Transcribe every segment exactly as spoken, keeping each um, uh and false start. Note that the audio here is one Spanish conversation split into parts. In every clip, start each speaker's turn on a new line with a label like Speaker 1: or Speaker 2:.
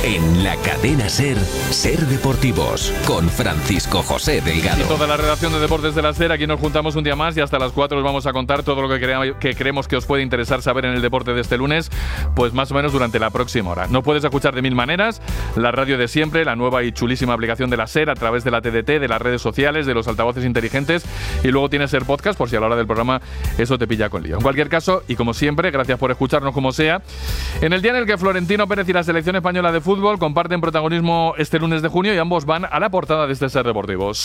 Speaker 1: En la cadena SER, SER Deportivos, con Francisco José Delgado.
Speaker 2: Y toda la redacción de Deportes de la SER, aquí nos juntamos un día más y hasta las cuatro os vamos a contar todo lo que, crea, que creemos que os puede interesar saber en el deporte de este lunes, pues más o menos durante la próxima hora. Nos puedes escuchar de mil maneras, la radio de siempre, la nueva y chulísima aplicación de la SER, a través de la T D T, de las redes sociales, de los altavoces inteligentes, y luego tienes SER Podcast por si a la hora del programa eso te pilla con lío. En cualquier caso, y como siempre, gracias por escucharnos como sea, en el día en el que Florentino Pérez y la selección española de fútbol comparten protagonismo este lunes de junio y ambos van a la portada de este SER Deportivos.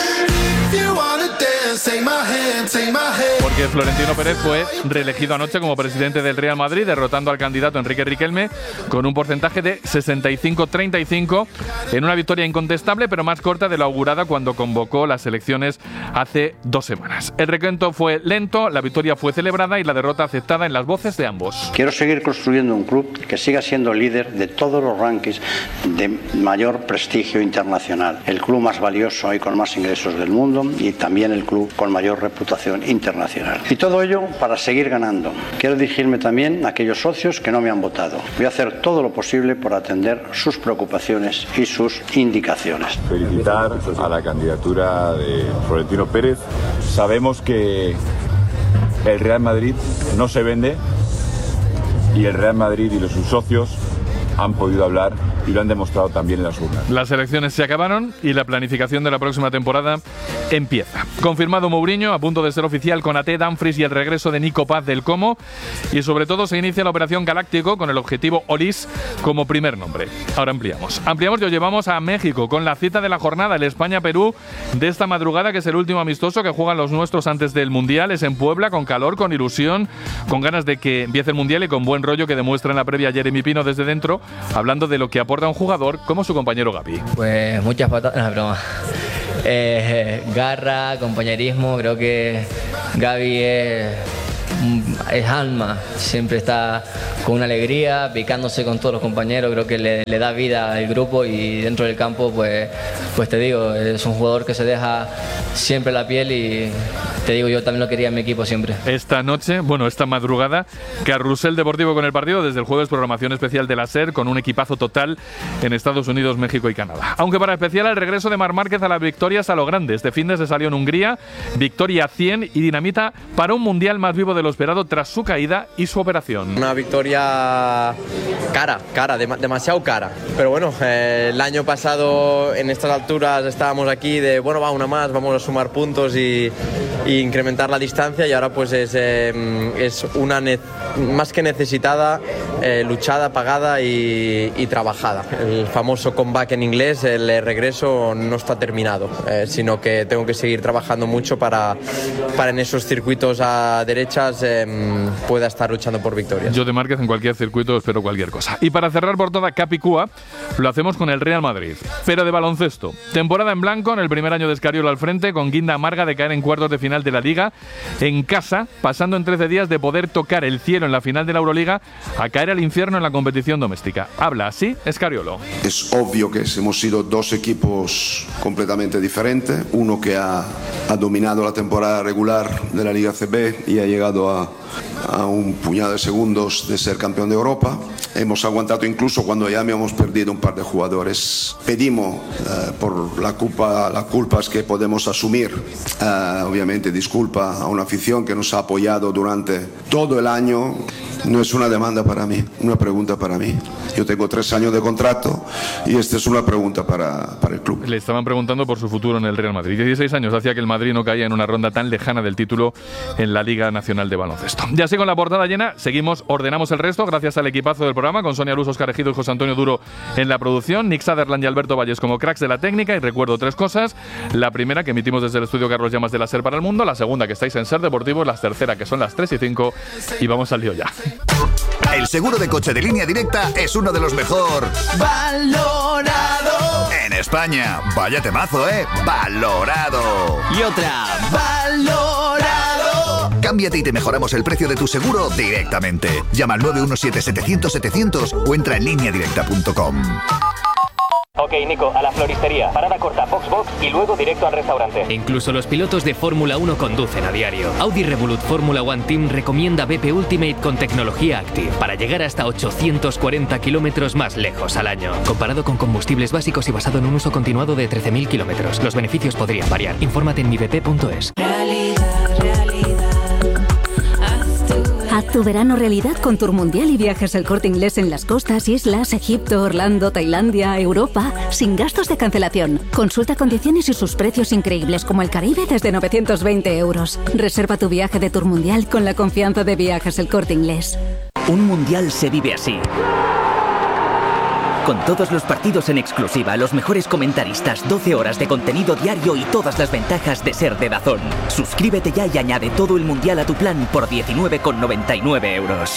Speaker 2: Porque Florentino Pérez fue reelegido anoche como presidente del Real Madrid, derrotando al candidato Enrique Riquelme con un porcentaje de sesenta y cinco a treinta y cinco, en una victoria incontestable pero más corta de lo augurada cuando convocó las elecciones hace dos semanas. El recuento fue lento, la victoria fue celebrada y la derrota aceptada en las voces de ambos.
Speaker 3: Quiero seguir construyendo un club que siga siendo líder de todos los rankings de mayor prestigio internacional, el club más valioso y con más ingresos del mundo y también el club con mayor reputación internacional. Y todo ello para seguir ganando. Quiero dirigirme también a aquellos socios que no me han votado. Voy a hacer todo lo posible por atender sus preocupaciones y sus indicaciones.
Speaker 4: Felicitar a la candidatura de Florentino Pérez. Sabemos que el Real Madrid no se vende y el Real Madrid y los sus socios han podido hablar y lo han demostrado también en las urnas.
Speaker 2: Las elecciones se acabaron y la planificación de la próxima temporada empieza. Confirmado Mourinho, a punto de ser oficial con A T, Dumfries y el regreso de Nico Paz del Como, y sobre todo se inicia la operación Galáctico con el objetivo Olis como primer nombre. Ahora ampliamos. Ampliamos y os llevamos a México con la cita de la jornada, el España-Perú de esta madrugada, que es el último amistoso que juegan los nuestros antes del Mundial. Es en Puebla, con calor, con ilusión, con ganas de que empiece el Mundial y con buen rollo que demuestra en la previa Jeremy Pino desde dentro, hablando de lo que aporta un jugador como su compañero Gavi.
Speaker 5: Pues muchas patadas, no, broma. Eh, garra, compañerismo, creo que Gavi es, es alma, siempre está con una alegría, picándose con todos los compañeros, creo que le, le da vida al grupo y dentro del campo, pues, pues te digo, es un jugador que se deja siempre la piel y te digo, yo también lo quería en mi equipo siempre.
Speaker 2: Esta noche, bueno, esta madrugada, Carrusel Deportivo con el partido, desde el jueves programación especial de la SER con un equipazo total en Estados Unidos, México y Canadá. Aunque para especial el regreso de Marc Márquez a las victorias a lo grande. Este fin de se salió en Hungría, victoria cien y dinamita para un mundial más vivo de lo esperado tras su caída y su operación.
Speaker 6: Una victoria cara, cara, dem- demasiado cara. Pero bueno, eh, el año pasado en estas alturas estábamos aquí de, bueno, va una más, vamos a sumar puntos y, y incrementar la distancia, y ahora pues es, eh, es una ne- más que necesitada, eh, luchada, pagada y, y trabajada. El famoso comeback en inglés, el regreso no está terminado, eh, sino que tengo que seguir trabajando mucho para, para en esos circuitos a derechas eh, pueda estar luchando por victorias.
Speaker 2: Yo de Márquez en cualquier circuito espero cualquier cosa. Y para cerrar por toda Capicúa, lo hacemos con el Real Madrid, pero de baloncesto. Temporada en blanco en el primer año de Escariolo al frente, con guinda amarga de caer en cuartos de final de la Liga en casa, pasando en trece días de poder tocar el cielo en la final de la Euroliga a caer al infierno en la competición doméstica. Habla así Escariolo.
Speaker 7: Es obvio que hemos sido dos equipos completamente diferentes, uno que ha, ha dominado la temporada regular de la Liga C B y ha llegado a, a un puñado de segundos de ser campeón de Europa. Hemos aguantado incluso cuando ya habíamos perdido un par de jugadores. Pedimos uh, por la culpa, las culpas que podemos asumir, uh, obviamente disculpa a una afición que nos ha apoyado durante todo el año. No es una demanda para mí, una pregunta para mí. Yo tengo tres años de contrato y esta es una pregunta para, para el club.
Speaker 2: Le estaban preguntando por su futuro en el Real Madrid. dieciséis años hacía que el Madrid no caía en una ronda tan lejana del título en la Liga Nacional de Baloncesto. Ya así con la portada llena, seguimos, ordenamos el resto gracias al equipazo del programa, con Sonia Luz, Óscar Ejido y José Antonio Duro en la producción, Nick Sutherland y Alberto Valles como cracks de la técnica. Y recuerdo tres cosas: la primera, que emitimos desde el estudio Carlos Llamas de la SER para el mundo; la segunda, que estáis en SER Deportivo; la tercera, que son las tres y cinco. Y vamos al lío ya.
Speaker 8: El seguro de coche de Línea Directa es uno de los mejor valorado en España. Vaya temazo, ¿eh? Valorado.
Speaker 1: Y otra, valorado.
Speaker 8: Cámbiate y te mejoramos el precio de tu seguro directamente. Llama al nueve uno siete, setecientos, setecientos o entra en línea directa punto com.
Speaker 9: Ok, Nico, a la floristería. Parada corta, box box y luego directo al restaurante.
Speaker 10: Incluso los pilotos de Fórmula uno conducen a diario. Audi Revolut Fórmula One Team recomienda B P Ultimate con tecnología Active para llegar hasta ochocientos cuarenta kilómetros más lejos al año. Comparado con combustibles básicos y basado en un uso continuado de trece mil kilómetros. Los beneficios podrían variar. Infórmate en mi b p punto es.
Speaker 11: Haz tu verano realidad con Tour Mundial y Viajes El Corte Inglés en las costas, islas, Egipto, Orlando, Tailandia, Europa, sin gastos de cancelación. Consulta condiciones y sus precios increíbles como el Caribe desde novecientos veinte euros. Reserva tu viaje de Tour Mundial con la confianza de Viajes El Corte Inglés.
Speaker 12: Un mundial se vive así. Con todos los partidos en exclusiva, los mejores comentaristas, doce horas de contenido diario y todas las ventajas de ser de DAZN. Suscríbete ya y añade todo el mundial a tu plan por diecinueve con noventa y nueve euros.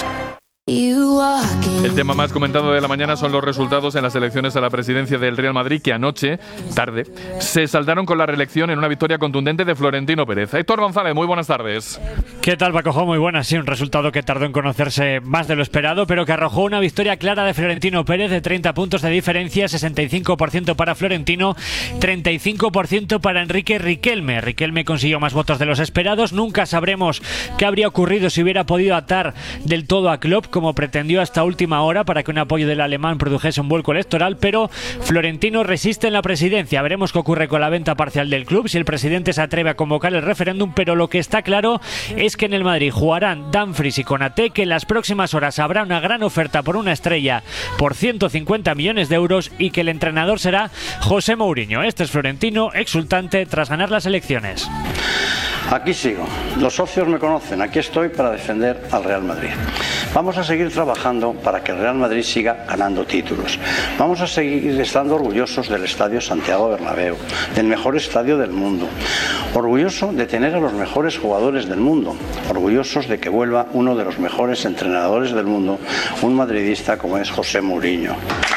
Speaker 2: El tema más comentado de la mañana son los resultados en las elecciones a la presidencia del Real Madrid, que anoche, tarde, se saldaron con la reelección en una victoria contundente de Florentino Pérez. Héctor González, muy buenas tardes.
Speaker 13: ¿Qué tal, Paco? Muy buenas. Sí, un resultado que tardó en conocerse más de lo esperado, pero que arrojó una victoria clara de Florentino Pérez de treinta puntos de diferencia, sesenta y cinco por ciento para Florentino, treinta y cinco por ciento para Enrique Riquelme. Riquelme consiguió más votos de los esperados. Nunca sabremos qué habría ocurrido si hubiera podido atar del todo a Klopp, como pretendió hasta última hora para que un apoyo del alemán produjese un vuelco electoral, pero Florentino resiste en la presidencia. Veremos qué ocurre con la venta parcial del club, si el presidente se atreve a convocar el referéndum, pero lo que está claro es que en el Madrid jugarán Dumfries y Konaté, que en las próximas horas habrá una gran oferta por una estrella por ciento cincuenta millones de euros y que el entrenador será José Mourinho. Este es Florentino, exultante tras ganar las elecciones.
Speaker 3: Aquí sigo. Los socios me conocen. Aquí estoy para defender al Real Madrid. Vamos a seguir trabajando para que el Real Madrid siga ganando títulos. Vamos a seguir estando orgullosos del Estadio Santiago Bernabéu, del mejor estadio del mundo. Orgulloso de tener a los mejores jugadores del mundo. Orgullosos de que vuelva uno de los mejores entrenadores del mundo, un madridista como es José Mourinho.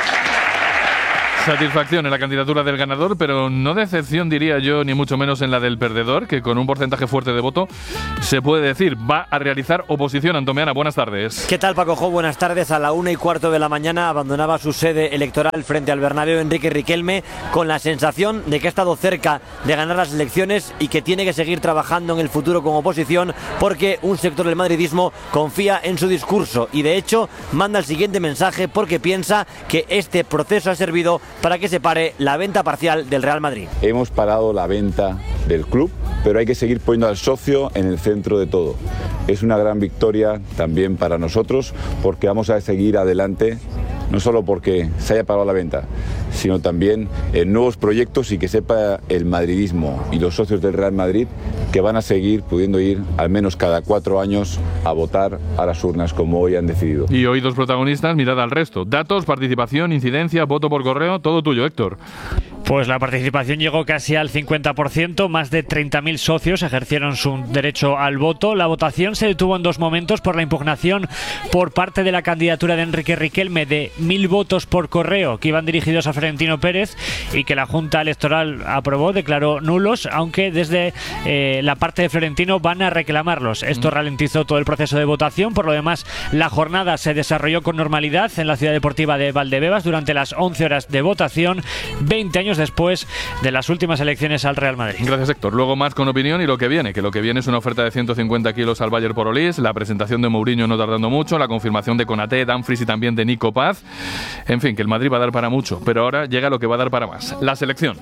Speaker 2: Satisfacción en la candidatura del ganador, pero no decepción, diría yo, ni mucho menos en la del perdedor, que con un porcentaje fuerte de voto se puede decir va a realizar oposición. Antomeana, buenas tardes.
Speaker 14: ¿Qué tal, Paco Jo? Buenas tardes. A la una y cuarto de la mañana abandonaba su sede electoral frente al Bernabéu Enrique Riquelme, con la sensación de que ha estado cerca de ganar las elecciones y que tiene que seguir trabajando en el futuro como oposición, porque un sector del madridismo confía en su discurso y de hecho manda el siguiente mensaje, porque piensa que este proceso ha servido para que se pare la venta parcial del Real Madrid.
Speaker 4: Hemos parado la venta del club, pero hay que seguir poniendo al socio en el centro de todo. Es una gran victoria también para nosotros, porque vamos a seguir adelante, no solo porque se haya parado la venta, sino también en nuevos proyectos, y que sepa el madridismo y los socios del Real Madrid que van a seguir pudiendo ir al menos cada cuatro años a votar a las urnas como hoy han decidido.
Speaker 2: Y hoy dos protagonistas, mirada al resto. Datos, participación, incidencia, voto por correo, todo tuyo, Héctor.
Speaker 13: Pues la participación llegó casi al cincuenta por ciento, más de treinta mil socios ejercieron su derecho al voto. La votación se detuvo en dos momentos por la impugnación por parte de la candidatura de Enrique Riquelme de mil votos por correo que iban dirigidos a Florentino Pérez y que la Junta Electoral aprobó, declaró nulos, aunque desde eh, la parte de Florentino van a reclamarlos. Esto mm. ralentizó todo el proceso de votación. Por lo demás, la jornada se desarrolló con normalidad en la Ciudad Deportiva de Valdebebas durante las once horas de votación, veinte años después de las últimas elecciones al Real Madrid.
Speaker 2: Gracias, Héctor. Luego más con opinión y lo que viene, que lo que viene es una oferta de ciento cincuenta kilos al Bayer por Olís, la presentación de Mourinho no tardando mucho, la confirmación de Konaté, Dumfries y también de Nico Paz. En fin, que el Madrid va a dar para mucho, pero ahora llega lo que va a dar para más, la selección.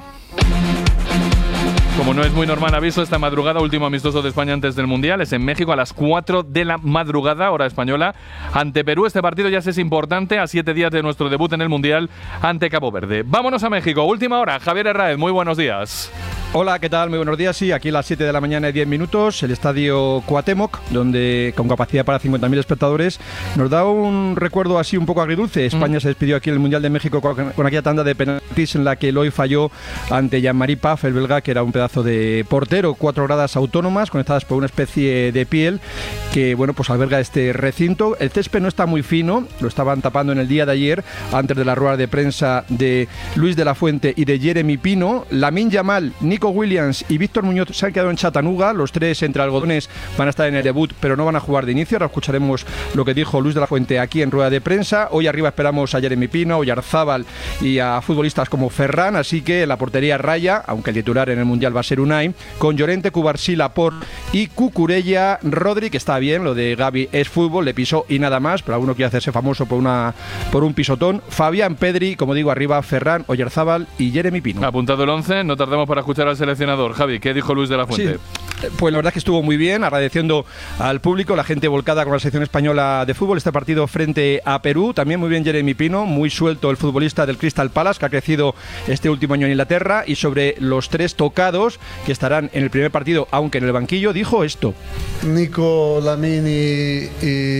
Speaker 2: Como no es muy normal, aviso, esta madrugada, último amistoso de España antes del Mundial, es en México a las cuatro de la madrugada, hora española, ante Perú. Este partido ya es importante, a siete días de nuestro debut en el Mundial ante Cabo Verde. Vámonos a México, última hora. Javier Herráez, muy buenos días.
Speaker 15: Hola, ¿qué tal? Muy buenos días. Sí, aquí a las siete de la mañana y diez minutos, el estadio Cuauhtémoc, donde con capacidad para cincuenta mil espectadores, nos da un recuerdo así un poco agridulce. España mm. se despidió aquí en el Mundial de México con, con aquella tanda de penaltis en la que Eloy falló ante Jean-Marie Paf, el belga, que era un pedazo de portero. Cuatro gradas autónomas conectadas por una especie de piel que, bueno, pues alberga este recinto. El césped no está muy fino, lo estaban tapando en el día de ayer, antes de la rueda de prensa de Luis de la Fuente y de Jeremy Pino. Lamine Yamal, Nico Nico Williams y Víctor Muñoz se han quedado en Chattanooga. Los tres entre algodones van a estar en el debut, pero no van a jugar de inicio. Ahora escucharemos lo que dijo Luis de la Fuente aquí en rueda de prensa. Hoy arriba esperamos a Jeremy Pino, a Oyarzábal y a futbolistas como Ferran, así que la portería raya, aunque el titular en el Mundial va a ser Unai, con Llorente, Cubarsí, Laporte y Cucurella. Rodri, que está bien, lo de Gavi es fútbol, le pisó y nada más, pero alguno quiere hacerse famoso por, una, por un pisotón. Fabián, Pedri, como digo, arriba Ferran, Oyarzábal y Jeremy Pino.
Speaker 2: Apuntado el once, no tardemos para escuchar al seleccionador. Javi, ¿qué dijo Luis de la Fuente?
Speaker 15: Sí, pues la verdad es que estuvo muy bien, agradeciendo al público, la gente volcada con la selección española de fútbol, este partido frente a Perú. También muy bien Jeremy Pino, muy suelto el futbolista del Crystal Palace, que ha crecido este último año en Inglaterra, y sobre los tres tocados que estarán en el primer partido, aunque en el banquillo, dijo esto.
Speaker 16: Nico, Lamine y,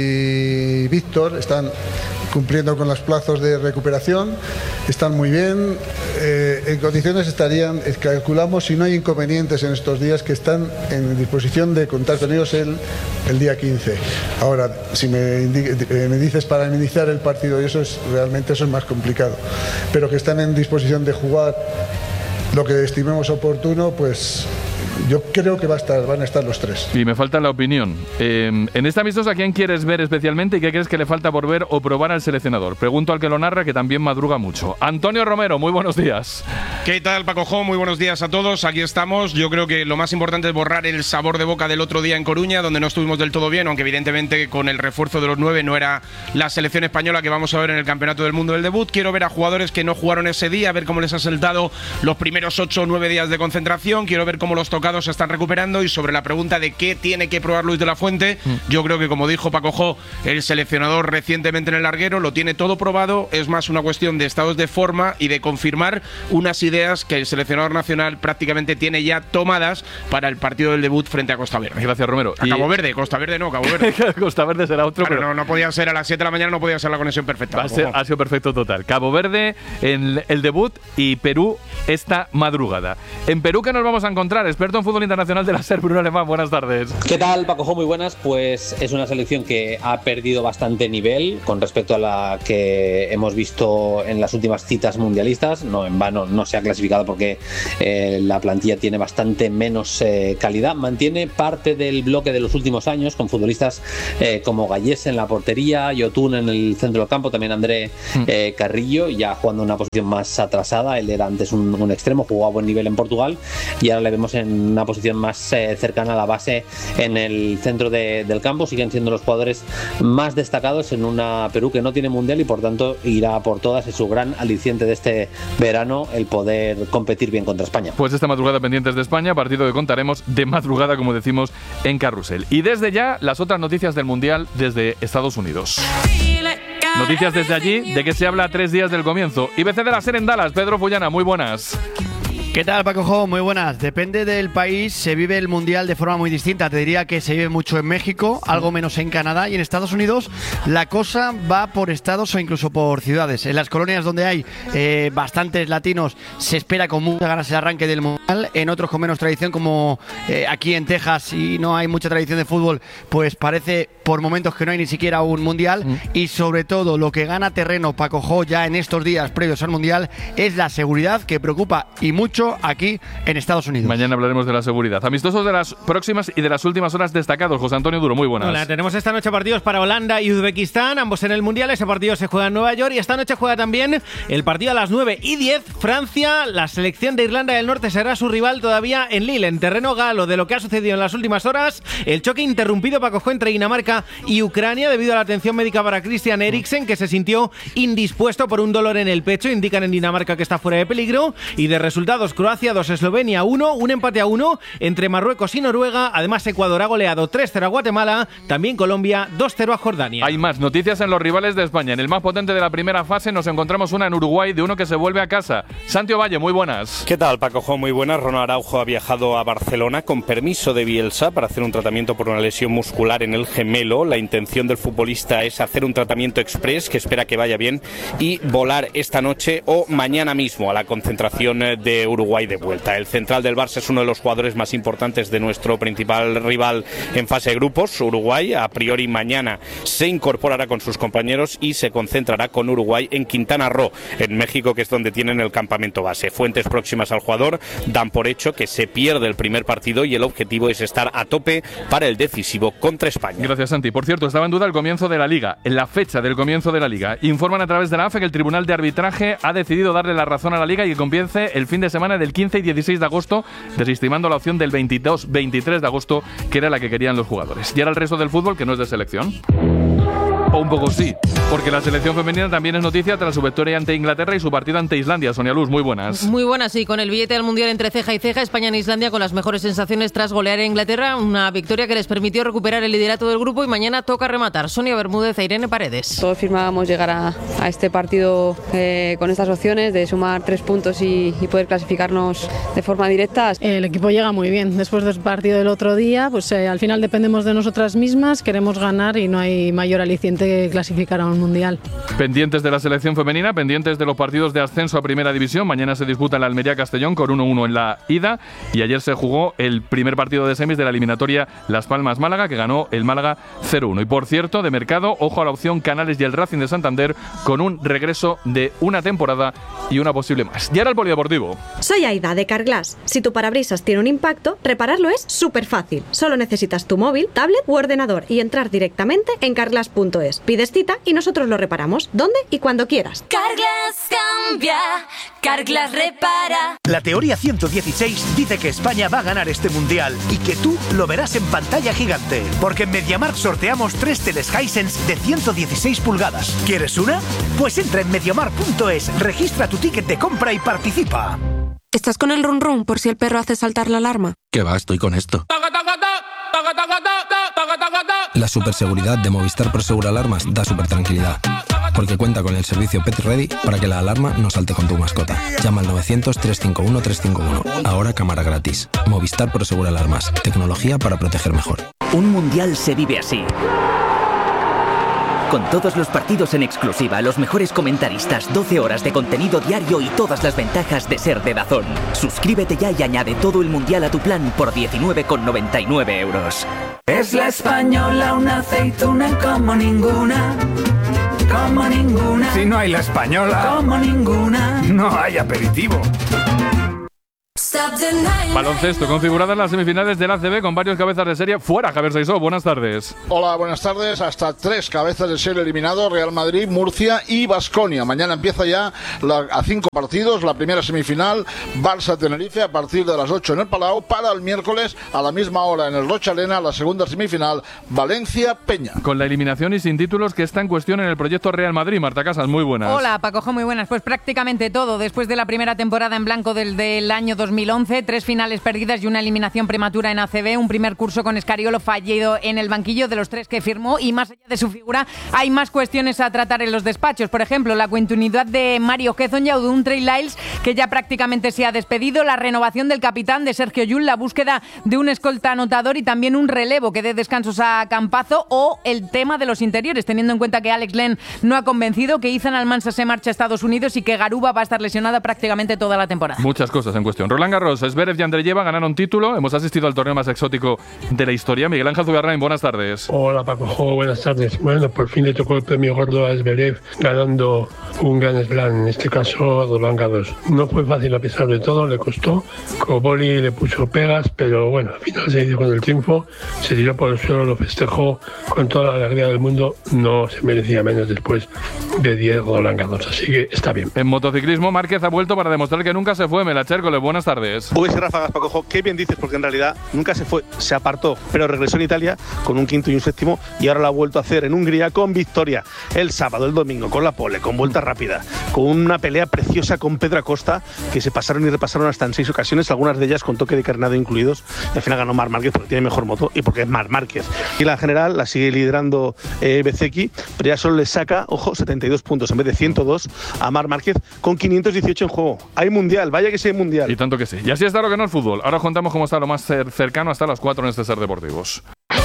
Speaker 16: y Víctor están cumpliendo con los plazos de recuperación, están muy bien, eh, en condiciones estarían, calculamos, si no hay inconvenientes en estos días, que están en disposición de contar con ellos el, el día quince. Ahora, si me, me dices para iniciar el partido, y eso es realmente eso es más complicado, pero que están en disposición de jugar lo que estimemos oportuno, pues yo creo que va a estar, van a estar los tres.
Speaker 2: Y me falta la opinión. Eh, en esta amistosa, ¿a quién quieres ver especialmente y qué crees que le falta por ver o probar al seleccionador? Pregunto al que lo narra, que también madruga mucho. Antonio Romero, muy buenos días.
Speaker 17: ¿Qué tal, Paco Jo? Muy buenos días a todos. Aquí estamos. Yo creo que lo más importante es borrar el sabor de boca del otro día en Coruña, donde no estuvimos del todo bien, aunque evidentemente con el refuerzo de los nueve no era la selección española que vamos a ver en el Campeonato del Mundo del debut. Quiero ver a jugadores que no jugaron ese día, ver cómo les ha sentado los primeros ocho o nueve días de concentración. Quiero ver cómo los tocados se están recuperando. Y sobre la pregunta de qué tiene que probar Luis de la Fuente, mm. yo creo que, como dijo Paco Jo, el seleccionador recientemente en el larguero, lo tiene todo probado. Es más una cuestión de estados de forma y de confirmar unas ideas que el seleccionador nacional prácticamente tiene ya tomadas para el partido del debut frente a Costa Verde.
Speaker 2: Gracias, Romero.
Speaker 17: A Cabo Verde, Costa Verde no, Cabo Verde.
Speaker 2: Costa Verde será otro.
Speaker 17: Claro,
Speaker 2: pero
Speaker 17: no, no podía ser a las siete de la mañana, no podía ser la conexión perfecta.
Speaker 2: Ha, ser, ha sido perfecto total. Cabo Verde en el debut y Perú esta madrugada. En Perú, ¿qué nos vamos a encontrar? Experto en fútbol internacional de la SER, Bruno Alemán, buenas tardes.
Speaker 18: ¿Qué tal, Paco Jo? Muy buenas. Pues es una selección que ha perdido bastante nivel con respecto a la que hemos visto en las últimas citas mundialistas. No en vano no se ha clasificado porque eh, la plantilla tiene bastante menos eh, calidad. Mantiene parte del bloque de los últimos años con futbolistas eh, como Gallés en la portería, Yotun en el centro del campo, también André eh, Carrillo, ya jugando en una posición más atrasada. Él era antes un, un extremo, jugó a buen nivel en Portugal y ahora le vemos en una posición más eh, cercana a la base en el centro de, del campo. Siguen siendo los jugadores más destacados en una Perú que no tiene mundial y por tanto irá por todas. Es su gran aliciente de este verano el poder competir bien contra España.
Speaker 2: Pues esta madrugada pendientes de España, partido que contaremos de madrugada, como decimos, en Carrusel. Y desde ya las otras noticias del mundial desde Estados Unidos. Noticias desde allí de que se habla a tres días del comienzo. I B C de la SER en Dallas, Pedro Fullana, muy buenas.
Speaker 19: ¿Qué tal, Paco Jo? Muy buenas. Depende del país, se vive el Mundial de forma muy distinta. Te diría que se vive mucho en México, algo menos en Canadá, y en Estados Unidos la cosa va por estados o incluso por ciudades. En las colonias donde hay eh, bastantes latinos se espera con muchas ganas el arranque del Mundial. En otros con menos tradición, como eh, aquí en Texas, y no hay mucha tradición de fútbol, pues parece por momentos que no hay ni siquiera un Mundial. Mm. Y sobre todo lo que gana terreno, Paco Jo, ya en estos días previos al Mundial, es la seguridad, que preocupa y mucho aquí en Estados Unidos.
Speaker 2: Mañana hablaremos de la seguridad. Amistosos de las próximas y de las últimas horas destacados. José Antonio Duro, muy buenas.
Speaker 20: Hola, tenemos esta noche partidos para Holanda y Uzbekistán, ambos en el Mundial. Ese partido se juega en Nueva York y esta noche juega también el partido a las nueve y diez. Francia, la selección de Irlanda del Norte será su rival todavía en Lille, en terreno galo, de lo que ha sucedido en las últimas horas. El choque interrumpido, Paco Jo, entre Dinamarca y Ucrania debido a la atención médica para Christian Eriksen, que se sintió indispuesto por un dolor en el pecho. Indican en Dinamarca que está fuera de peligro. Y de resultados, Croacia dos, Eslovenia uno, un empate a uno entre Marruecos y Noruega. Además, Ecuador ha goleado tres cero a Guatemala, también Colombia dos cero a Jordania.
Speaker 2: Hay más noticias en los rivales de España. En el más potente de la primera fase nos encontramos una en Uruguay de uno que se vuelve a casa. Santiago Valle, muy buenas.
Speaker 21: ¿Qué tal, Paco Jo? Muy buenas. Ronald Araujo ha viajado a Barcelona con permiso de Bielsa para hacer un tratamiento por una lesión muscular en el gemelo. La intención del futbolista es hacer un tratamiento express, que espera que vaya bien, y volar esta noche o mañana mismo a la concentración de Uruguay. Uruguay de vuelta. El central del Barça es uno de los jugadores más importantes de nuestro principal rival en fase de grupos, Uruguay. A priori mañana se incorporará con sus compañeros y se concentrará con Uruguay en Quintana Roo, en México, que es donde tienen el campamento base. Fuentes próximas al jugador dan por hecho que se pierde el primer partido y el objetivo es estar a tope para el decisivo contra España.
Speaker 2: Gracias, Santi. Por cierto, estaba en duda el comienzo de la Liga, en la fecha del comienzo de la Liga. Informan a través de la A F E que el Tribunal de Arbitraje ha decidido darle la razón a la Liga y que comience el fin de semana del quince y dieciséis de agosto, desestimando la opción del veintidós veintitrés de agosto, que era la que querían los jugadores. Y ahora el resto del fútbol, que no es de selección. O un poco sí, porque la selección femenina también es noticia tras su victoria ante Inglaterra y su partido ante Islandia. Sonia Luz, muy buenas.
Speaker 5: Muy buenas, sí, con el billete al Mundial entre ceja y ceja, España en Islandia con las mejores sensaciones tras golear a Inglaterra, una victoria que les permitió recuperar el liderato del grupo y mañana toca rematar. Sonia Bermúdez e Irene Paredes.
Speaker 22: Todos firmábamos llegar a, a este partido eh, con estas opciones de sumar tres puntos y, y poder clasificarnos de forma directa.
Speaker 23: El equipo llega muy bien. Después del partido del otro día, pues eh, al final dependemos de nosotras mismas, queremos ganar y no hay mayor aliciente que clasificar a un mundial.
Speaker 2: Pendientes de la selección femenina, pendientes de los partidos de ascenso a Primera División. Mañana se disputa el Almería-Castellón con uno uno en la ida y ayer se jugó el primer partido de semis de la eliminatoria Las Palmas-Málaga, que ganó el Málaga cero uno. Y por cierto, de mercado, ojo a la opción Canales y el Racing de Santander con un regreso de una temporada y una posible más. Y ahora el polideportivo.
Speaker 24: Soy Aida de Carglass. Si tu parabrisas tiene un impacto, repararlo es súper fácil. Solo necesitas tu móvil, tablet u ordenador y entrar directamente en carglass punto es. Pides cita y nosotros lo reparamos, donde y cuando quieras.
Speaker 25: Carglass cambia, Carglass repara.
Speaker 26: La teoría ciento dieciséis dice que España va a ganar este mundial y que tú lo verás en pantalla gigante. Porque en MediaMarkt sorteamos tres teles Hisense de ciento dieciséis pulgadas. ¿Quieres una? Pues entra en mediamarkt punto es, registra tu ticket de compra y participa.
Speaker 27: ¿Estás con el run run por si el perro hace saltar la alarma?
Speaker 28: ¿Qué va? Estoy con esto. La superseguridad de Movistar Prosegur Alarmas da super tranquilidad, porque cuenta con el servicio Pet Ready para que la alarma no salte con tu mascota. Llama al novecientos, trescientos cincuenta y uno, trescientos cincuenta y uno. Ahora cámara gratis. Movistar Prosegur Alarmas. Tecnología para proteger mejor.
Speaker 12: Un mundial se vive así. Con todos los partidos en exclusiva, los mejores comentaristas, doce horas de contenido diario y todas las ventajas de ser de DAZN. Suscríbete ya y añade todo el mundial a tu plan por diecinueve con noventa y nueve euros.
Speaker 25: Es la española, una aceituna como ninguna, como ninguna.
Speaker 29: Si no hay la española,
Speaker 25: como ninguna,
Speaker 29: no hay aperitivo.
Speaker 2: Baloncesto, configuradas las semifinales del A C B con varios cabezas de serie fuera. Javier Saizó, buenas tardes.
Speaker 30: Hola, buenas tardes. Hasta tres cabezas de serie eliminados: Real Madrid, Murcia y Baskonia. Mañana empieza ya la, a cinco partidos la primera semifinal, Barça-Tenerife, a partir de las ocho en el Palau, para el miércoles a la misma hora en el Rocha Arena la segunda semifinal, Valencia-Peña.
Speaker 2: Con la eliminación y sin títulos que está en cuestión en el proyecto Real Madrid. Marta Casas, muy buenas.
Speaker 5: Hola, Pacojo, muy buenas. Pues prácticamente todo. Después de la primera temporada en blanco del, del año dos mil once, tres finales perdidas y una eliminación prematura en A C B, un primer curso con Escariolo fallido en el banquillo de los tres que firmó, y más allá de su figura hay más cuestiones a tratar en los despachos. Por ejemplo, la continuidad de Mario Hezonja o de un Trey Lyles que ya prácticamente se ha despedido, la renovación del capitán de Sergio Llull, la búsqueda de un escolta anotador y también un relevo que dé descansos a Campazo, o el tema de los interiores, teniendo en cuenta que Alex Len no ha convencido, que Ethan Almansa se marcha a Estados Unidos y que Garuba va a estar lesionada prácticamente toda la temporada.
Speaker 2: Muchas cosas en cuestión. Roland Garros, Zverev y Andreyeva ganaron título. Hemos asistido al torneo más exótico de la historia. Miguel Ángel Zubiarrain, buenas tardes.
Speaker 31: Hola Paco, buenas tardes. Bueno, por fin le tocó el premio gordo a Zverev, ganando un Grand Slam, en este caso Roland Garros. No fue fácil a pesar de todo, le costó. Koboli le puso pegas, pero bueno, al final se hizo con el triunfo, se tiró por el suelo, lo festejó con toda la alegría del mundo. No se merecía menos después de diez Roland Garros, así que está bien.
Speaker 2: En motociclismo, Márquez ha vuelto para demostrar que nunca se fue. Melachércole, buenas tardes.
Speaker 32: Hubiese ráfagas, Paco, qué bien dices, porque en realidad nunca se fue, se apartó, pero regresó en Italia con un quinto y un séptimo, y ahora lo ha vuelto a hacer en Hungría con victoria el sábado, el domingo, con la pole, con vuelta rápida, con una pelea preciosa con Pedro Acosta, que se pasaron y repasaron hasta en seis ocasiones, algunas de ellas con toque de carnado incluidos, y al final ganó Marc Márquez porque tiene mejor moto y porque es Marc Márquez. Y la general la sigue liderando eh, Bezzecchi, pero ya solo le saca, ojo, setenta y dos puntos en vez de ciento dos a Marc Márquez, con quinientos dieciocho en juego. Hay mundial, vaya que sí hay mundial.
Speaker 2: Y tanto que sí. Y así está lo que no es fútbol. Ahora contamos cómo está lo más cercano hasta las cuatro en este Ser Deportivos.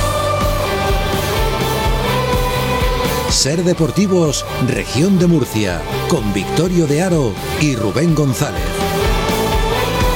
Speaker 1: Ser Deportivos, Región de Murcia, con Victorio de Aro y Rubén González.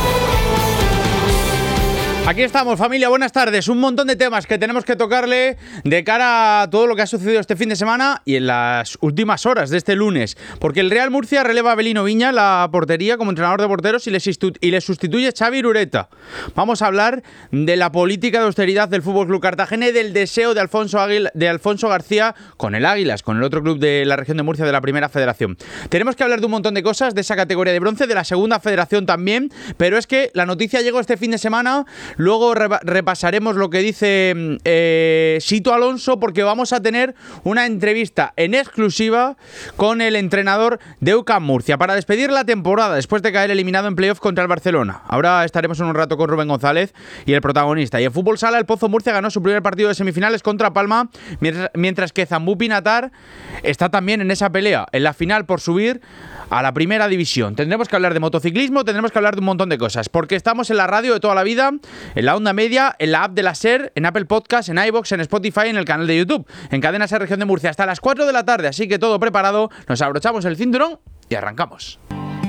Speaker 3: Aquí estamos, familia, buenas tardes. Un montón de temas que tenemos que tocarle de cara a todo lo que ha sucedido este fin de semana y en las últimas horas de este lunes. Porque el Real Murcia releva a Abelino Viña la portería como entrenador de porteros y le, y le sustituye Xavi Irureta. Vamos a hablar de la política de austeridad del F C Cartagena y del deseo de Alfonso, Águila, de Alfonso García con el Águilas, con el otro club de la región de Murcia de la Primera Federación. Tenemos que hablar de un montón de cosas, de esa categoría de bronce, de la Segunda Federación también, pero es que la noticia llegó este fin de semana. Luego repasaremos lo que dice eh, Sito Alonso, porque vamos a tener una entrevista en exclusiva con el entrenador de U C A M Murcia para despedir la temporada después de caer eliminado en playoff contra el Barcelona. Ahora estaremos en un rato con Rubén González y el protagonista. Y en fútbol sala, el Pozo Murcia ganó su primer partido de semifinales contra Palma, mientras, mientras que Zambú Pinatar está también en esa pelea, en la final por subir a la primera división. Tendremos que hablar de motociclismo, tendremos que hablar de un montón de cosas, porque estamos en la radio de toda la vida, en la onda media, en la app de la SER, en Apple Podcast, en iVoox, en Spotify, en el canal de YouTube, en Cadena SER Región de Murcia, hasta las cuatro de la tarde, así que todo preparado, nos abrochamos el cinturón y arrancamos.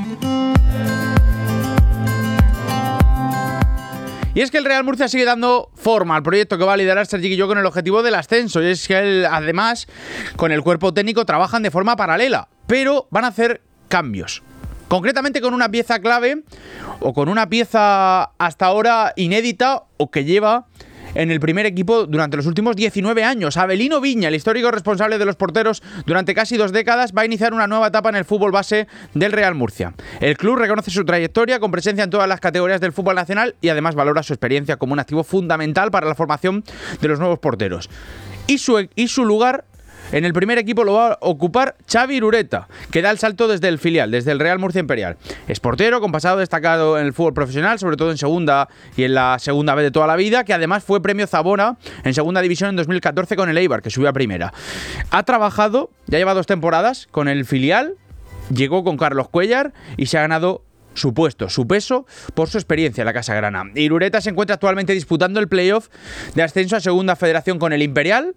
Speaker 3: Y es que el Real Murcia sigue dando forma al proyecto que va a liderar Sergi Guilló con el objetivo del ascenso, y es que él, además, con el cuerpo técnico trabajan de forma paralela, pero van a hacer cambios. Concretamente con una pieza clave o con una pieza hasta ahora inédita o que lleva en el primer equipo durante los últimos diecinueve años. Abelino Viña, el histórico responsable de los porteros durante casi dos décadas, va a iniciar una nueva etapa en el fútbol base del Real Murcia. El club reconoce su trayectoria con presencia en todas las categorías del fútbol nacional y además valora su experiencia como un activo fundamental para la formación de los nuevos porteros. Y su, y su lugar en el primer equipo lo va a ocupar Xavi Irureta, que da el salto desde el filial, desde el Real Murcia Imperial. Es portero con pasado destacado en el fútbol profesional, sobre todo en segunda y en la segunda B de toda la vida, que además fue premio Zabona en segunda división en dos mil catorce con el Eibar, que subió a primera. Ha trabajado, ya lleva dos temporadas con el filial, llegó con Carlos Cuellar y se ha ganado su puesto, su peso, por su experiencia en la Casa Grana. Irureta se encuentra actualmente disputando el playoff de ascenso a Segunda Federación con el Imperial,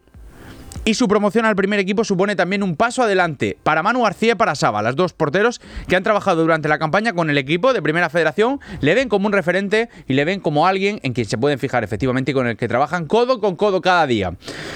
Speaker 3: y su promoción al primer equipo supone también un paso adelante para Manu García y para Saba, las dos porteros que han trabajado durante la campaña con el equipo de Primera Federación. Le ven como un referente y le ven como alguien en quien se pueden fijar efectivamente y con el que trabajan codo con codo cada día.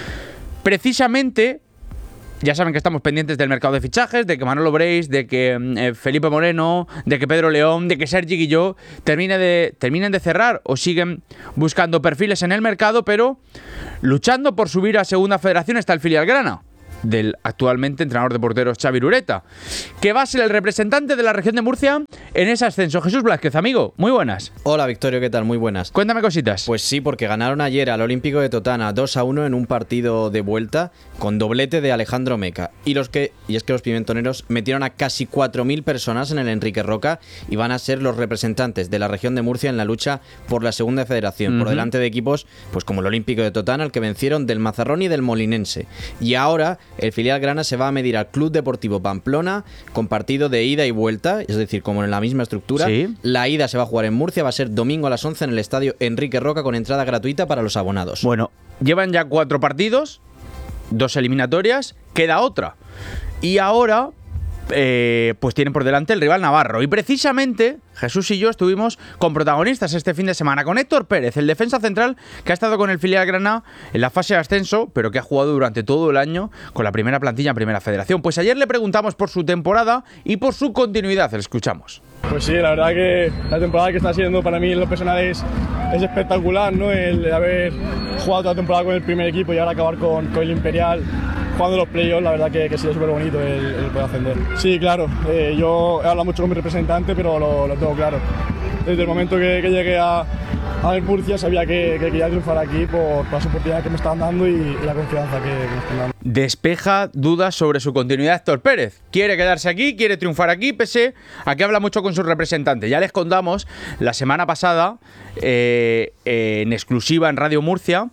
Speaker 3: Precisamente, ya saben que estamos pendientes del mercado de fichajes, de que Manolo Breis, de que eh, Felipe Moreno, de que Pedro León, de que Sergi Guilló termine de, terminen de cerrar o siguen buscando perfiles en el mercado, pero luchando por subir a Segunda Federación está el filial grana del actualmente entrenador de porteros Xavi Irureta, que va a ser el representante de la región de Murcia en ese ascenso. Jesús Blázquez, amigo, muy buenas.
Speaker 4: Hola Victorio, ¿qué tal? Muy buenas.
Speaker 2: Cuéntame cositas.
Speaker 4: Pues sí, porque ganaron ayer al Olímpico de Totana dos a uno en un partido de vuelta con doblete de Alejandro Meca. Y, los que, y es que los pimentoneros metieron a casi cuatro mil personas en el Enrique Roca y van a ser los representantes de la región de Murcia en la lucha por la Segunda Federación, uh-huh. por delante de equipos pues como el Olímpico de Totana, al que vencieron del Mazarrón y del Molinense. Y ahora el filial grana se va a medir al Club Deportivo Pamplona con partido de ida y vuelta, es decir, como en la misma estructura. ¿Sí? La ida se va a jugar en Murcia, va a ser domingo a las once en el estadio Enrique Roca con entrada gratuita para los abonados.
Speaker 2: Bueno, llevan ya cuatro partidos, dos eliminatorias, queda otra. Y ahora eh, pues tienen por delante el rival navarro. Y precisamente Jesús y yo estuvimos con protagonistas este fin de semana, con Héctor Pérez, el defensa central que ha estado con el filial grana en la fase de ascenso, pero que ha jugado durante todo el año con la primera plantilla en Primera Federación. Pues ayer le preguntamos por su temporada y por su continuidad. Le escuchamos.
Speaker 6: Pues sí, la verdad que la temporada que está siendo para mí en lo personal es, es espectacular, ¿no? El haber jugado toda la temporada con el primer equipo y ahora acabar con, con el Imperial jugando los playoffs, la verdad que, que sí es súper bonito el, el poder ascender. Sí, claro, eh, yo he hablado mucho con mi representante, pero lo, lo tengo claro. Desde el momento que, que llegué a, a Murcia sabía que, que quería triunfar aquí por, por las oportunidades que me estaban dando y, y la confianza que, que me están dando.
Speaker 2: Despeja dudas sobre su continuidad Héctor Pérez. Quiere quedarse aquí, quiere triunfar aquí, pese a que habla mucho con su representante. Ya les contamos la semana pasada, eh, eh, en exclusiva en Radio Murcia,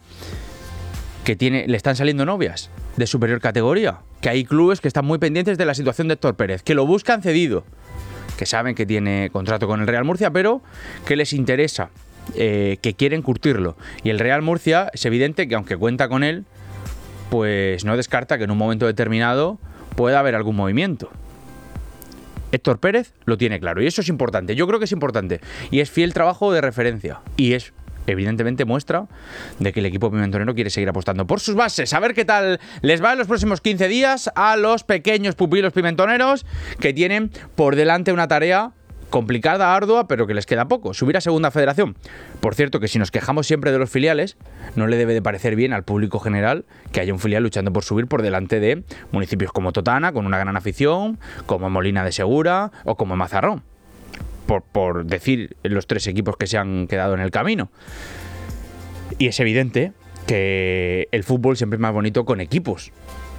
Speaker 2: que tiene, le están saliendo novias de superior categoría, que hay clubes que están muy pendientes de la situación de Héctor Pérez, que lo buscan cedido, que saben que tiene contrato con el Real Murcia, pero que les interesa, eh, que quieren curtirlo. Y el Real Murcia es evidente que aunque cuenta con él, pues no descarta que en un momento determinado pueda haber algún movimiento. Héctor Pérez lo tiene claro y eso es importante, yo creo que es importante y es fiel trabajo de referencia y es
Speaker 3: evidentemente muestra de que el equipo pimentonero quiere seguir apostando por sus bases. A ver qué tal les va en los próximos quince días a los pequeños pupilos pimentoneros, que tienen por delante una tarea complicada, ardua, pero que les queda poco: subir a Segunda Federación. Por cierto, que si nos quejamos siempre de los filiales, no le debe de parecer bien al público general que haya un filial luchando por subir por delante de municipios como Totana, con una gran afición, como Molina de Segura o como Mazarrón, por, por decir los tres equipos que se han quedado en el camino. Y es evidente que el fútbol siempre es más bonito con equipos,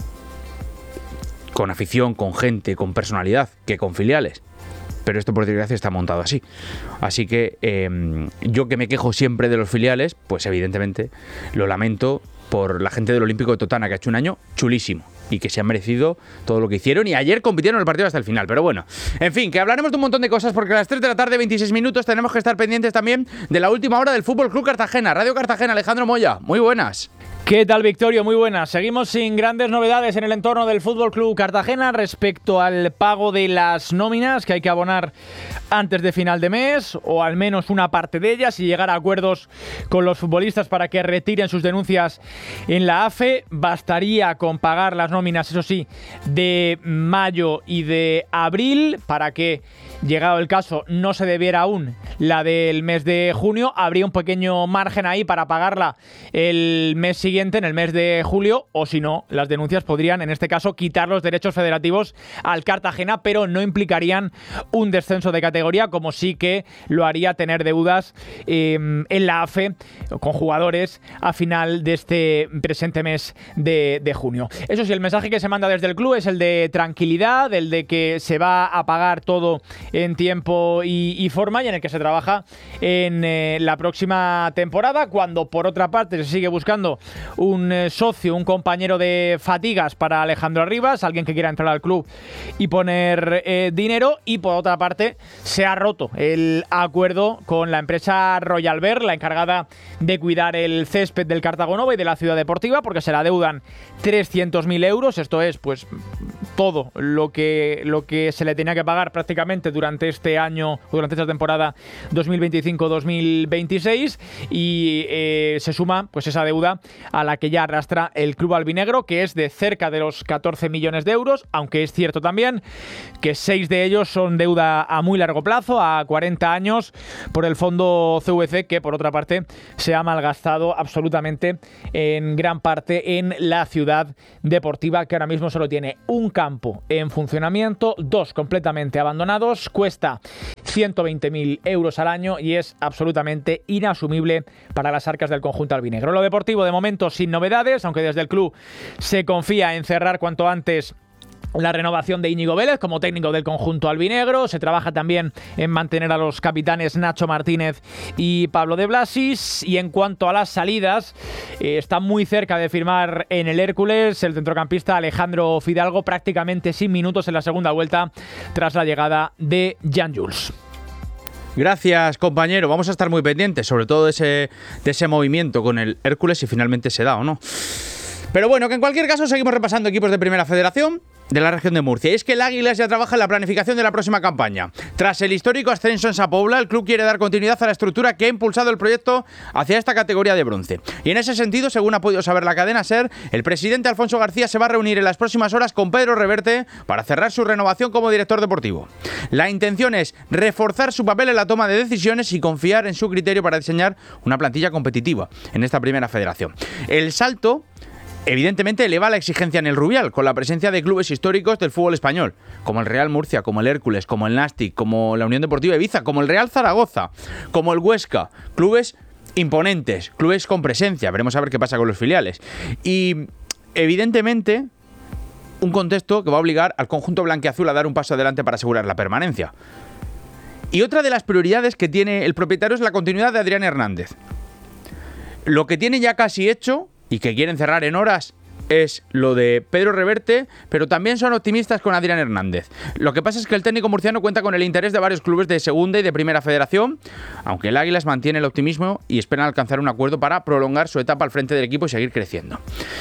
Speaker 3: con afición, con gente, con personalidad, que con filiales. Pero esto, por desgracia, está montado así. Así que eh, yo, que me quejo siempre de los filiales, pues evidentemente lo lamento por la gente del Olímpico de Totana, que ha hecho un año chulísimo y que se han merecido todo lo que hicieron, y ayer compitieron el partido hasta el final. Pero bueno, en fin, que hablaremos de un montón de cosas, porque a las tres de la tarde, veintiséis minutos, tenemos que estar pendientes también de la última hora del F C Cartagena. Radio Cartagena, Alejandro Moya, muy buenas.
Speaker 7: ¿Qué tal, Victorio? Muy buenas. Seguimos sin grandes novedades en el entorno del F C Cartagena respecto al pago de las nóminas que hay que abonar antes de final de mes, o al menos una parte de ellas, y llegar a acuerdos con los futbolistas para que retiren sus denuncias en la A F E. Bastaría con pagar las nóminas, eso sí, de mayo y de abril, para que, llegado el caso, no se debiera aún la del mes de junio. Habría un pequeño margen ahí para pagarla el mes siguiente, en el mes de julio, o si no, las denuncias podrían, en este caso, quitar los derechos federativos al Cartagena, pero no implicarían un descenso de categoría, como sí que lo haría tener deudas eh, en la A F E con jugadores a final de este presente mes de, de junio. Eso sí, el mensaje que se manda desde el club es el de tranquilidad, el de que se va a pagar todo en tiempo y, y forma, y en el que se trabaja en eh, la próxima temporada, cuando por otra parte se sigue buscando un eh, socio, un compañero de fatigas para Alejandro Arribas, alguien que quiera entrar al club y poner eh, dinero, y por otra parte se ha roto el acuerdo con la empresa Royal Bear, la encargada de cuidar el césped del Cartagonova y de la ciudad deportiva, porque se le adeudan trescientos mil euros, esto es pues todo lo que, lo que se le tenía que pagar prácticamente durante este año, durante esta temporada dos mil veinticinco dos mil veintiséis, y eh, se suma pues esa deuda a la que ya arrastra el club albinegro, que es de cerca de los catorce millones de euros, aunque es cierto también que seis de ellos son deuda a muy largo plazo, a cuarenta años, por el fondo C V C, que por otra parte se ha malgastado absolutamente en gran parte en la ciudad deportiva, que ahora mismo solo tiene un campo en funcionamiento, dos completamente abandonados, cuesta ciento veinte mil euros al año y es absolutamente inasumible para las arcas del conjunto albinegro. Lo deportivo, de momento, sin novedades, aunque desde el club se confía en cerrar cuanto antes la renovación de Íñigo Vélez como técnico del conjunto albinegro. Se trabaja también en mantener a los capitanes Nacho Martínez y Pablo de Blasis. Y en cuanto a las salidas, eh, está muy cerca de firmar en el Hércules el centrocampista Alejandro Fidalgo, prácticamente sin minutos en la segunda vuelta tras la llegada de Jan Jules.
Speaker 3: Gracias, compañero. Vamos a estar muy pendientes, sobre todo de ese, de ese movimiento con el Hércules, si finalmente se da o no. Pero bueno, que en cualquier caso seguimos repasando equipos de Primera Federación de la región de Murcia. Y es que el Águilas ya trabaja en la planificación de la próxima campaña. Tras el histórico ascenso en Sapobla, el club quiere dar continuidad a la estructura que ha impulsado el proyecto hacia esta categoría de bronce. Y en ese sentido, según ha podido saber la cadena SER, el presidente Alfonso García se va a reunir en las próximas horas con Pedro Reverte para cerrar su renovación como director deportivo. La intención es reforzar su papel en la toma de decisiones y confiar en su criterio para diseñar una plantilla competitiva en esta Primera Federación. El salto, evidentemente, eleva la exigencia en el Rubial, con la presencia de clubes históricos del fútbol español, como el Real Murcia, como el Hércules, como el Nastic, como la Unión Deportiva Ibiza, como el Real Zaragoza, como el Huesca. Clubes imponentes, clubes con presencia. Veremos a ver qué pasa con los filiales. Y, evidentemente, un contexto que va a obligar al conjunto blanquiazul a dar un paso adelante para asegurar la permanencia. Y otra de las prioridades que tiene el propietario es la continuidad de Adrián Hernández. Lo que tiene ya casi hecho y que quieren cerrar en horas es lo de Pedro Reverte, pero también son optimistas con Adrián Hernández. Lo que pasa es que el técnico murciano cuenta con el interés de varios clubes de segunda y de primera federación, aunque el Águilas mantiene el optimismo y esperan alcanzar un acuerdo para prolongar su etapa al frente del equipo y seguir creciendo.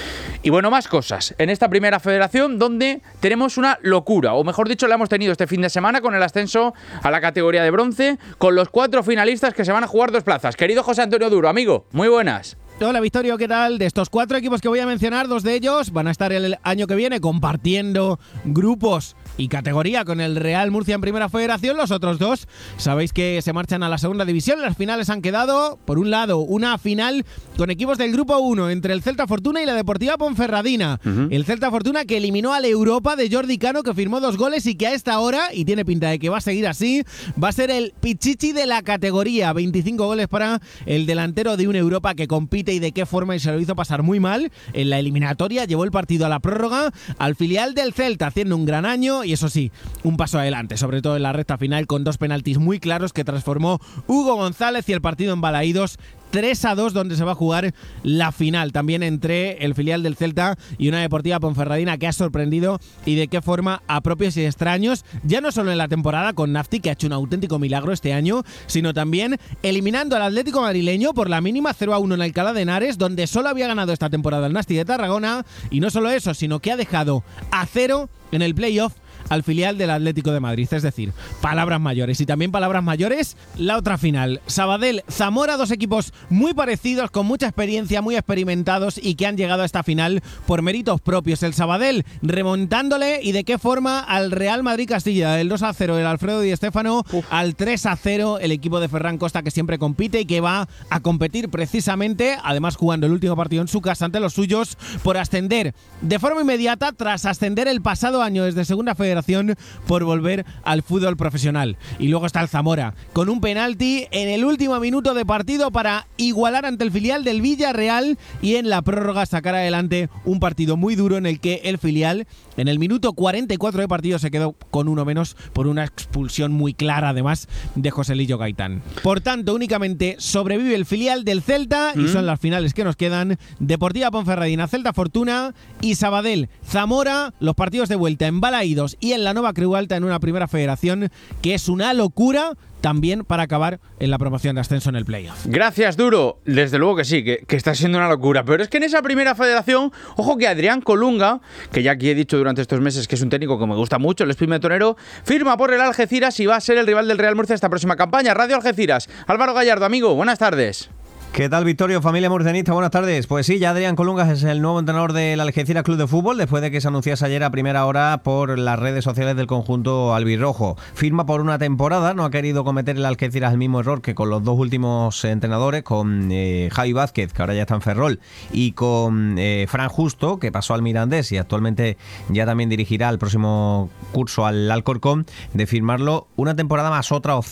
Speaker 3: Y bueno, más cosas. En esta primera federación donde tenemos una locura, o mejor dicho, la hemos tenido este fin de semana con el ascenso a la categoría de bronce, con los cuatro finalistas que se van a jugar dos plazas. Querido José Antonio Duro, amigo, muy buenas.
Speaker 8: Hola Victorio, ¿qué tal? De estos cuatro equipos que voy a mencionar, dos de ellos van a estar el año que viene compartiendo grupos y categoría con el Real Murcia en Primera Federación. Los otros dos, sabéis que se marchan a la Segunda División. Las finales han quedado, por un lado, una final con equipos del Grupo uno entre el Celta Fortuna y la Deportiva Ponferradina. Uh-huh. El Celta Fortuna que eliminó al Europa de Jordi Cano, que firmó dos goles y que a esta hora, y tiene pinta de que va a seguir así, va a ser el pichichi de la categoría. veinticinco goles para el delantero de un Europa que compite y de qué forma, y se lo hizo pasar muy mal en la eliminatoria. Llevó el partido a la prórroga al filial del Celta, haciendo un gran año y eso sí, un paso adelante, sobre todo en la recta final, con dos penaltis muy claros que transformó Hugo González, y el partido en Balaídos tres a dos, donde se va a jugar la final también entre el filial del Celta y una Deportiva Ponferradina que ha sorprendido, y de qué forma, a propios y extraños, ya no solo en la temporada con Nafti, que ha hecho un auténtico milagro este año, sino también eliminando al Atlético madrileño por la mínima cero a uno en Alcalá de Henares, donde solo había ganado esta temporada el Nasti de Tarragona, y no solo eso, sino que ha dejado a cero en el playoff al filial del Atlético de Madrid. Es decir, palabras mayores. Y también palabras mayores la otra final. Sabadell-Zamora, dos equipos muy parecidos, con mucha experiencia, muy experimentados, y que han llegado a esta final por méritos propios. El Sabadell remontándole, y de qué forma, al Real Madrid Castilla, el dos a cero el Alfredo Di Stéfano, Uf. al tres a cero el equipo de Ferran Costa, que siempre compite y que va a competir precisamente, además jugando el último partido en su casa ante los suyos, por ascender de forma inmediata, tras ascender el pasado año desde Segunda Federación, por volver al fútbol profesional. Y luego está el Zamora, con un penalti en el último minuto de partido para igualar ante el filial del Villarreal, y en la prórroga sacar adelante un partido muy duro en el que el filial, en el minuto cuarenta y cuatro de partido, se quedó con uno menos por una expulsión muy clara, además, de Joselillo Gaitán. Por tanto, únicamente sobrevive el filial del Celta, ¿Mm? y son las finales que nos quedan: Deportiva Ponferradina, Celta Fortuna, y Sabadell Zamora, los partidos de vuelta en Balaídos y en la Nova Creu Alta, en una Primera Federación que es una locura también para acabar en la promoción de ascenso en el playoff.
Speaker 3: Gracias, Duro. Desde luego que sí, que, que está siendo una locura. Pero es que en esa Primera Federación, ojo que Adrián Colunga, que ya aquí he dicho durante estos meses que es un técnico que me gusta mucho, el espinmetonero, firma por el Algeciras y va a ser el rival del Real Murcia esta próxima campaña. Radio Algeciras. Álvaro Gallardo, amigo, buenas tardes.
Speaker 9: ¿Qué tal, Victorio? Familia murcianista, buenas tardes. Pues sí, ya Adrián Colungas es el nuevo entrenador del Algeciras Club de Fútbol, después de que se anunciase ayer a primera hora por las redes sociales del conjunto albirrojo. Firma por una temporada, no ha querido cometer el Algeciras el mismo error que con los dos últimos entrenadores, con eh, Javi Vázquez, que ahora ya está en Ferrol, y con eh, Fran Justo, que pasó al Mirandés y actualmente ya también dirigirá el próximo curso al Alcorcón, de firmarlo una temporada más otra opción